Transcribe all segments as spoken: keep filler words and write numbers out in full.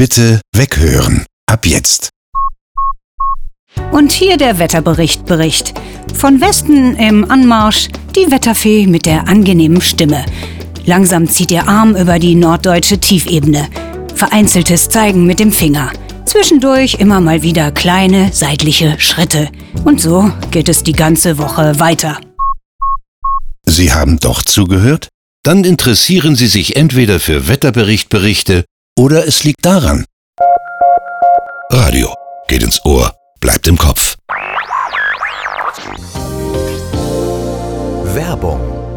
Bitte weghören. Ab jetzt. Und hier der Wetterbericht Bericht. Von Westen im Anmarsch die Wetterfee mit der angenehmen Stimme. Langsam zieht ihr Arm über die norddeutsche Tiefebene. Vereinzeltes Zeigen mit dem Finger. Zwischendurch immer mal wieder kleine seitliche Schritte. Und so geht es die ganze Woche weiter. Sie haben doch zugehört? Dann interessieren Sie sich entweder für Wetterberichtberichte oder es liegt daran. Radio geht ins Ohr, bleibt im Kopf. Werbung.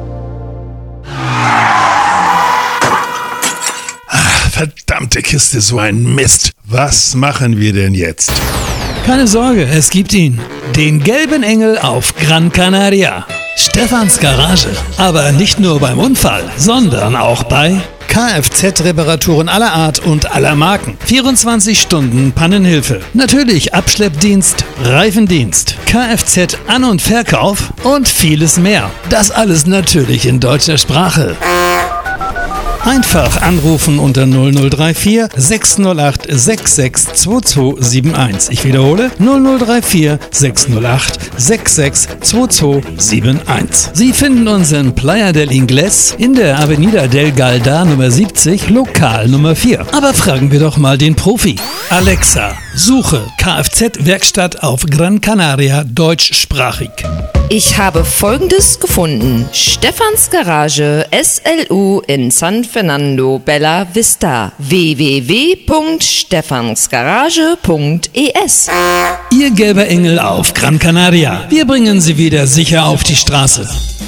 Ach, verdammte Kiste, so ein Mist. Was machen wir denn jetzt? Keine Sorge, es gibt ihn. Den gelben Engel auf Gran Canaria. Stefans Garage. Aber nicht nur beim Unfall, sondern auch bei Kfz-Reparaturen aller Art und aller Marken. vierundzwanzig Stunden Pannenhilfe. Natürlich Abschleppdienst, Reifendienst, Kfz-An- und Verkauf und vieles mehr. Das alles natürlich in deutscher Sprache. Einfach anrufen unter null null drei vier sechs null acht sechs sechs zwei zwei sieben eins. Ich wiederhole null null drei vier sechs null acht sechs sechs zwei zwei sieben eins. Sie finden uns in Playa del Ingles in der Avenida del Galda Nummer siebzig, Lokal Nummer vier. Aber fragen wir doch mal den Profi. Alexa, suche Kfz-Werkstatt auf Gran Canaria deutschsprachig. Ich habe Folgendes gefunden. Stefans Garage S L U in San Fernando Bella Vista. w w w punkt stefansgarage punkt e s. Ihr gelber Engel auf Gran Canaria. Wir bringen Sie wieder sicher auf die Straße.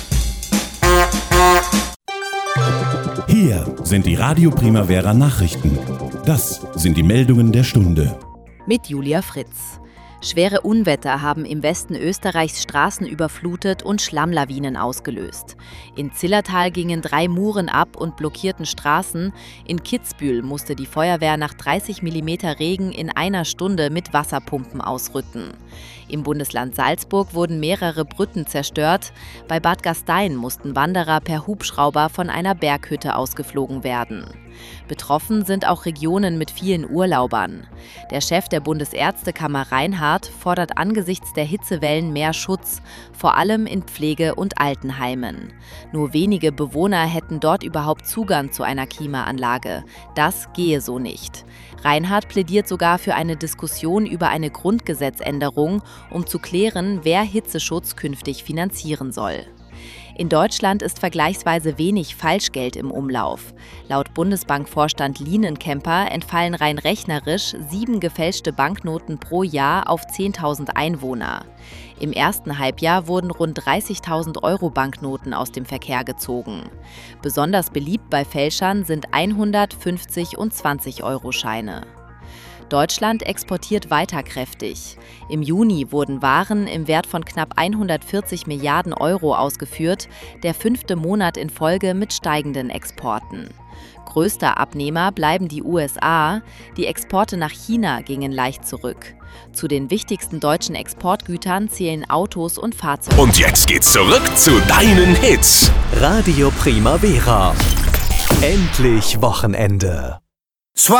Hier sind die Radio Primavera Nachrichten. Das sind die Meldungen der Stunde. Mit Julia Fritz. Schwere Unwetter haben im Westen Österreichs Straßen überflutet und Schlammlawinen ausgelöst. In Zillertal gingen drei Muren ab und blockierten Straßen. In Kitzbühel musste die Feuerwehr nach dreißig Millimeter Regen in einer Stunde mit Wasserpumpen ausrücken. Im Bundesland Salzburg wurden mehrere Brücken zerstört. Bei Bad Gastein mussten Wanderer per Hubschrauber von einer Berghütte ausgeflogen werden. Betroffen sind auch Regionen mit vielen Urlaubern. Der Chef der Bundesärztekammer Reinhardt fordert angesichts der Hitzewellen mehr Schutz, vor allem in Pflege- und Altenheimen. Nur wenige Bewohner hätten dort überhaupt Zugang zu einer Klimaanlage. Das gehe so nicht. Reinhardt plädiert sogar für eine Diskussion über eine Grundgesetzänderung, um zu klären, wer Hitzeschutz künftig finanzieren soll. In Deutschland ist vergleichsweise wenig Falschgeld im Umlauf. Laut Bundesbankvorstand Lienenkemper entfallen rein rechnerisch sieben gefälschte Banknoten pro Jahr auf zehntausend Einwohner. Im ersten Halbjahr wurden rund dreißigtausend Euro Banknoten aus dem Verkehr gezogen. Besonders beliebt bei Fälschern sind hundert, fünfzig und zwanzig Euro Scheine. Deutschland exportiert weiter kräftig. Im Juni wurden Waren im Wert von knapp hundertvierzig Milliarden Euro ausgeführt, der fünfte Monat in Folge mit steigenden Exporten. Größter Abnehmer bleiben die U S A, die Exporte nach China gingen leicht zurück. Zu den wichtigsten deutschen Exportgütern zählen Autos und Fahrzeuge. Und jetzt geht's zurück zu deinen Hits. Radio Primavera. Endlich Wochenende.